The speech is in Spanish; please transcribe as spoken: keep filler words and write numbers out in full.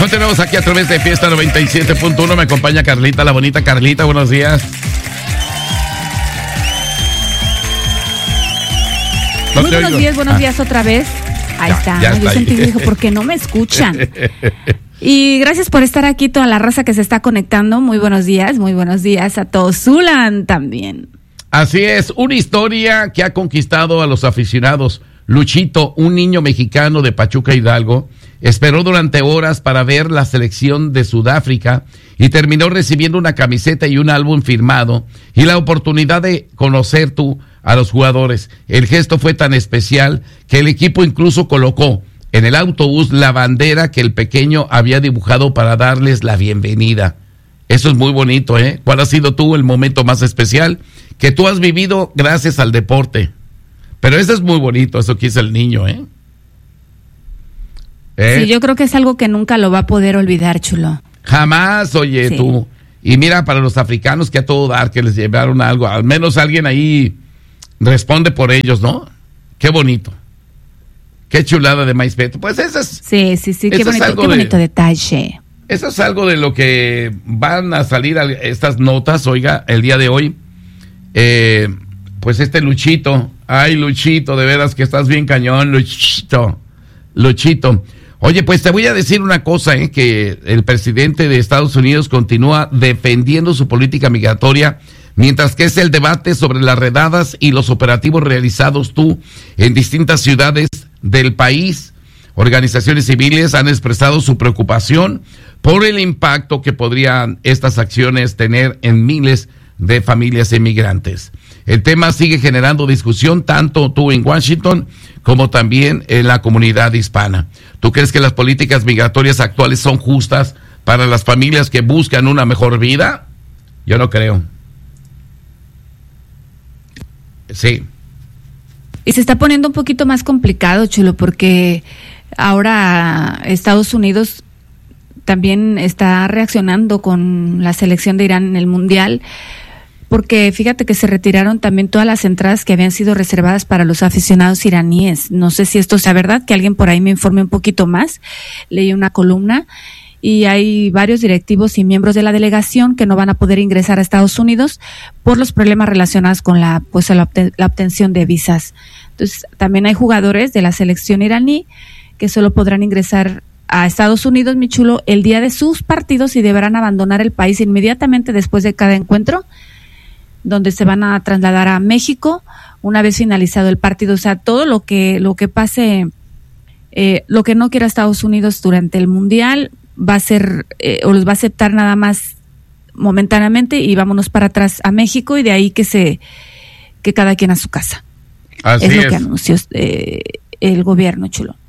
Continuamos aquí a través de Fiesta noventa y siete punto uno. Me acompaña Carlita, la bonita Carlita. Buenos días. No Muy buenos oigo. días, buenos ah. días otra vez. Ahí ya, está. Ya está. Yo sentí que dijo, ¿por qué no me escuchan? Y gracias por estar aquí, toda la raza que se está conectando. Muy buenos días, muy buenos días a todos. Zulan también. Así es, una historia que ha conquistado a los aficionados. Luchito, un niño mexicano de Pachuca, Hidalgo, esperó durante horas para ver la selección de Sudáfrica y terminó recibiendo una camiseta y un álbum firmado y la oportunidad de conocer tú a los jugadores. El gesto fue tan especial que el equipo incluso colocó en el autobús la bandera que el pequeño había dibujado para darles la bienvenida. Eso es muy bonito, ¿eh? ¿Cuál ha sido tú el momento más especial que tú has vivido gracias al deporte? Pero eso es muy bonito, eso que hizo el niño, ¿eh? ¿Eh? Sí, yo creo que es algo que nunca lo va a poder olvidar, chulo. Jamás, oye, sí. Tú. Y mira, para los africanos que a todo dar, que les llevaron algo, al menos alguien ahí responde por ellos, ¿no? Qué bonito. Qué chulada de maíz peto. Pues eso es... Sí, sí, sí, qué bonito, qué bonito de, detalle. Eso es algo de lo que van a salir estas notas, oiga, el día de hoy. Eh, pues este Luchito, ay Luchito, de veras que estás bien cañón, Luchito, Luchito. Oye, pues te voy a decir una cosa, eh, que el presidente de Estados Unidos continúa defendiendo su política migratoria, mientras que es el debate sobre las redadas y los operativos realizados tú en distintas ciudades del país. Organizaciones civiles han expresado su preocupación por el impacto que podrían estas acciones tener en miles de familias inmigrantes. El tema sigue generando discusión tanto tú en Washington como también en la comunidad hispana. ¿Tú crees que las políticas migratorias actuales son justas para las familias que buscan una mejor vida? Yo no creo. Sí. Y se está poniendo un poquito más complicado, chulo, porque ahora Estados Unidos también está reaccionando con la selección de Irán en el Mundial, porque fíjate que se retiraron también todas las entradas que habían sido reservadas para los aficionados iraníes. No sé si esto sea verdad, que alguien por ahí me informe un poquito más. Leí una columna y hay varios directivos y miembros de la delegación que no van a poder ingresar a Estados Unidos por los problemas relacionados con la pues la, obten- la obtención de visas. Entonces, también hay jugadores de la selección iraní que solo podrán ingresar a Estados Unidos, mi chulo, el día de sus partidos y deberán abandonar el país inmediatamente después de cada encuentro, donde se van a trasladar a México una vez finalizado el partido. O sea, todo lo que lo que pase, eh, lo que no quiera Estados Unidos durante el Mundial va a ser, eh, o los va a aceptar nada más momentáneamente y vámonos para atrás a México y de ahí que se que cada quien a su casa. Así es lo es. que anunció eh, el gobierno, chulo.